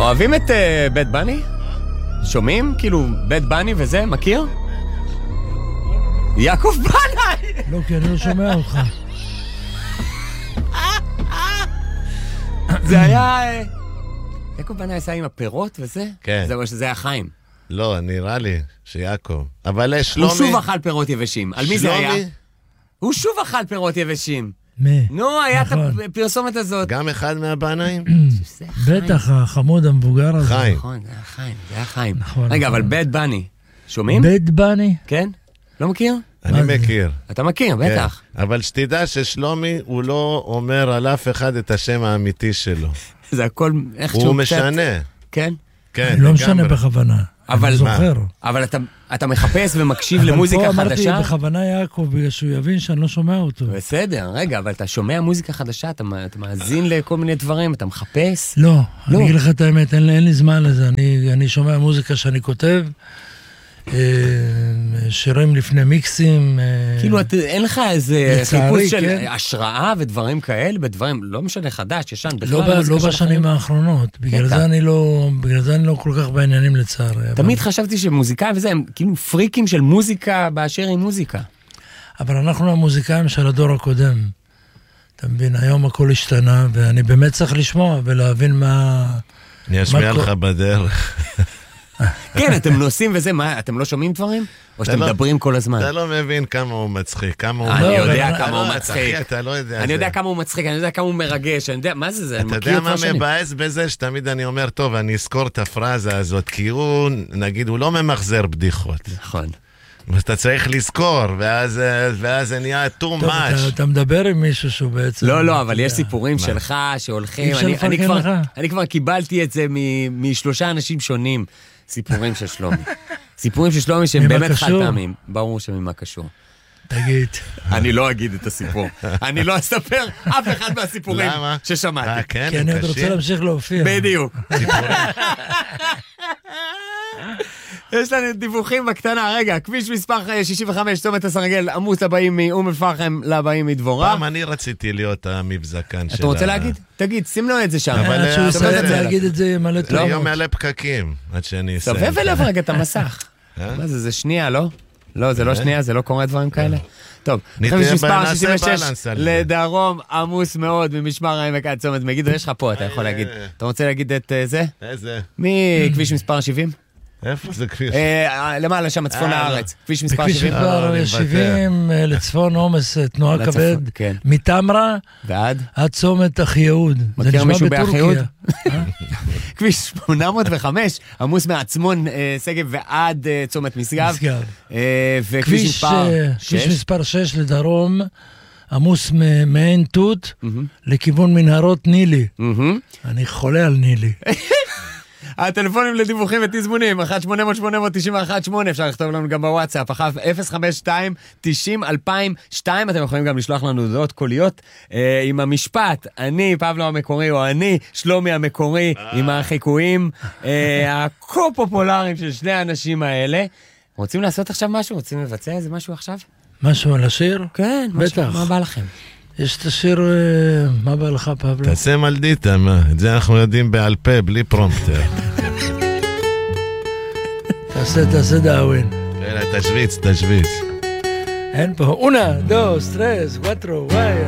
אוהבים את בית בני? שומעים? כאילו, בית בני וזה, מכיר? יעקב בני! לא, כי אני לא שומע אותך. זה היה... יעקב בני עשה עם הפירות וזה? כן. זה היה חיים. לא, נראה לי שיעקב. אבל שלומי... הוא שוב אכל פירות יבשים. על מי זה היה? הוא שוב אכל פירות יבשים. מי? נו, היה את הפרסומת הזאת. גם אחד מהבנאים? בטח, החמוד המבוגר הזה. חיים. נכון, זה היה חיים. נכון. רגע, אבל בית בני, שומעים? בית בני? כן? לא מכיר? אני מכיר. אתה מכיר, בטח. אבל שתדע ששלומי הוא לא אומר על אף אחד את השם האמיתי שלו. זה הכל איכשהו... הוא משנה. כן? כן. לא משנה בכוונה. אני זוכר. אבל אתה מחפש ומקשיב למוזיקה חדשה? אבל פה אמרתי בכוונה יעקב, בגלל שהוא יבין שאני לא שומע אותו. בסדר, רגע, אבל אתה שומע מוזיקה חדשה, אתה מאזין לכל מיני דברים, אתה מחפש? לא, אני אגיד לך את האמת, אין לי זמן לזה. אני שומע מוזיקה שאני כותב, שירים לפני מיקסים. כאילו, אין לך איזה חיפוש של השראה ודברים כאלה, בדברים, לא משנה חדש, ישן, בכלל לא בשנים האחרונות, בגלל זה אני לא כל כך בעניינים לצערי. תמיד חשבתי שמוזיקאים וזה, הם כאילו פריקים של מוזיקה באשר היא מוזיקה. אבל אנחנו המוזיקאים של הדור הקודם. אתה מבין, היום הכל השתנה, ואני באמת צריך לשמוע ולהבין מה... אני אשמיע לך בדרך. כן, אתם נוסעים וזה, מה, אתם לא שומעים דברים? או שאתם מדברים כל הזמן? אתה לא מבין כמה הוא מצחיק, כמה הוא... אני יודע כמה הוא מצחיק. אתה לא יודע. אני יודע כמה הוא מצחיק, אני יודע כמה הוא מרגש, אני יודע, מה זה? אתה יודע מה מבאס בזה? שתמיד אני אומר, טוב, אני אזכור את הפרזה הזאת, כי הוא, נגיד, הוא לא ממחזר בדיחות. נכון. ואתה צריך לזכור, ואז זה נהיה too much. אתה מדבר עם מישהו שהוא בעצם... לא, אבל יש סיפורים שלך שהולכים, אני כבר קיבלתי את זה משלושה אנשים שונים, סיפורים של שלומי. סיפורים של שלומי שהם באמת חד פעמים. ברור שממה קשור. תגיד. אני לא אגיד את הסיפור. אני לא אספר אף אחד מהסיפורים ששמעתי. כי אני עוד רוצה להמשיך להופיע. בדיוק. יש לנו דיווחים בקטנה, רגע, כביש מספר 65, צומת הסרגל, עמוס לבאים מאום אל-פחם, לבאים מדבורה. פעם אני רציתי להיות המבזקן של... אתה רוצה להגיד? תגיד, שים לו את זה שם. אבל שהוא יסיים להגיד את זה מלא טוב. יום מלא פקקים, עד שאני אסיים. סובב אליו רגע את המסך. מה זה, זה שנייה, לא? לא, זה לא שנייה, זה לא קורה דברים כאלה. טוב, כביש מספר 66, לדרום, עמוס מאוד, ממשמר העמק עד צומת מגידו, יש לך פה, אתה יכול להגיד. אתה רוצה להגיד את זה? איזה? מכביש מספר 70? איפה זה כביש? למעלה שם, צפון הארץ. כביש מספר 70. בכביש מספר 70 לצפון עומס תנועה כבד, מתמרה עד צומת אחיהוד. מכיר מישהו באחיהוד? כביש 805, עמוס מעצמון שגב ועד צומת משגב. וכביש מספר 6 לדרום, עמוס מעין תות לכיוון מנהרות נילי. אני חולה על נילי. הטלפונים לדיווחים ותזמונים, 1-800-891-8, אפשר לכתוב לנו גם בוואטסאפ, 052-90-2002, אתם יכולים גם לשלוח לנו הודעות קוליות עם המשפט, אני פבלו המקורי, או אני שלומי המקורי, עם החיקויים הכה-פופולריים של שני האנשים האלה. רוצים לעשות עכשיו משהו? רוצים לבצע איזה משהו עכשיו? משהו על השיר? כן, בטח. מה בא לכם? יש את השיר, מה בא לך פבלו? תעשה מלדיטה, מה? את זה אנחנו יודעים בעל פה, בלי פרומפטר. תעשה דאווין. תשוויץ. אין פה, 1, 2, 3, 4, וואי.